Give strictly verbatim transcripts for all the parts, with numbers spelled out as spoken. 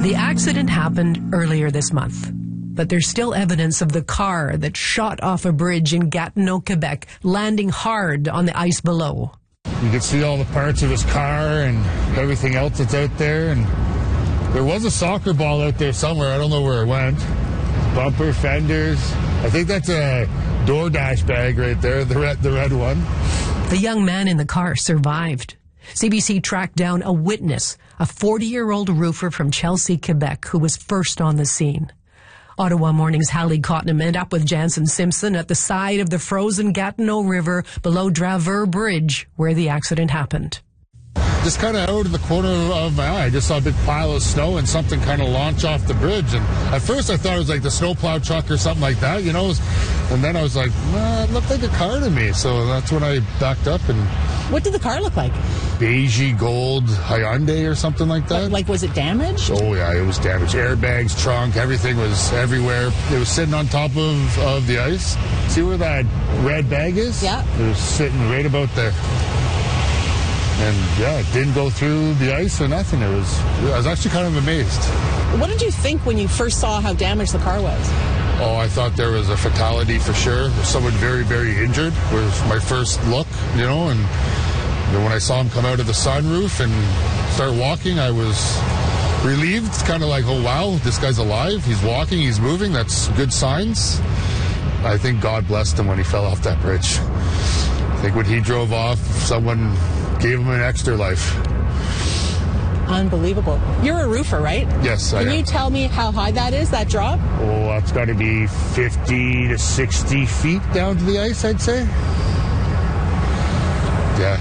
The accident happened earlier this month, but there's still evidence of the car that shot off a bridge in Gatineau, Quebec, landing hard on the ice below. You can see all the parts of his car and everything else that's out there, and there was a soccer ball out there somewhere. I don't know where it went. Bumper, fenders. I think that's a DoorDash bag right there, the red, the red one. The young man in the car survived. C B C tracked down a witness, a forty-year-old roofer from Chelsea, Quebec, who was first on the scene. Ottawa Morning's Hallie Cotnam met up with Jansen Simpson at the side of the frozen Gatineau River below Draveur Bridge, where the accident happened. Just kind of out of the corner of my eye, I just saw a big pile of snow and something kind of launch off the bridge. And at first I thought it was like the snowplow truck or something like that, you know. And then I was like, nah, it looked like a car to me. So that's when I backed up. And what did the car look like? Beigey gold Hyundai or something like that. Like, was it damaged? Oh, yeah, it was damaged. Airbags, trunk, everything was everywhere. It was sitting on top of, of the ice. See where that red bag is? Yeah. It was sitting right about there. And, yeah, it didn't go through the ice or nothing. It was, I was actually kind of amazed. What did you think when you first saw how damaged the car was? Oh, I thought there was a fatality for sure. Someone very, very injured was my first look, you know, and then when I saw him come out of the sunroof and start walking, I was relieved. It's kind of like, oh, wow, this guy's alive. He's walking, he's moving. That's good signs. I think God blessed him when he fell off that bridge. I think when he drove off, someone gave him an extra life. Unbelievable. You're a roofer, right? Yes, I am. Can you tell me how high that is, that drop? Oh, that's got to be fifty to sixty feet down to the ice, I'd say. Yeah.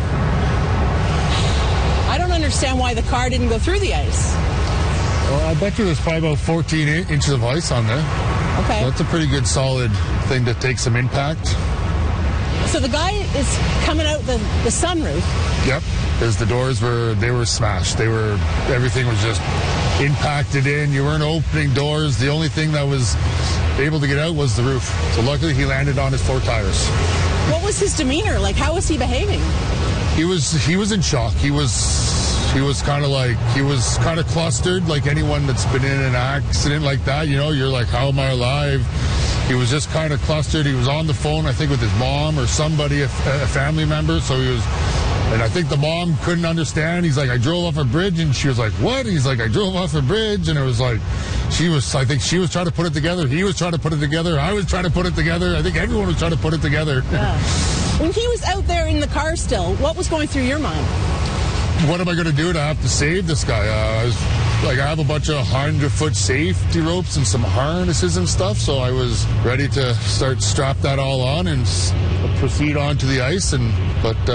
I don't understand why the car didn't go through the ice. Well, I bet you there's probably about fourteen inches of ice on there. Okay. So that's a pretty good solid thing to take some impact. So the guy is coming out the, the sunroof. Yep, because the doors were, they were smashed. They were, everything was just impacted in. You weren't opening doors. The only thing that was able to get out was the roof. So luckily he landed on his four tires. What was his demeanor? Like, how was he behaving? He was, he was in shock. He was, he was kind of like, he was kind of clustered, like anyone that's been in an accident like that. You know, you're like, how am I alive? He was just kind of clustered. He was on the phone, I think, with his mom or somebody, a, a family member. So he was, and I think the mom couldn't understand. He's like, I drove off a bridge, and she was like, what? He's like, I drove off a bridge, and it was like, she was, I think she was trying to put it together. He was trying to put it together. I was trying to put it together. I think everyone was trying to put it together. Yeah. When he was out there in the car still, what was going through your mind? What am I going to do to have to save this guy? Uh, I was, like, I have a bunch of hundred-foot safety ropes and some harnesses and stuff, so I was ready to start strap that all on and proceed on to the ice. And but. Uh,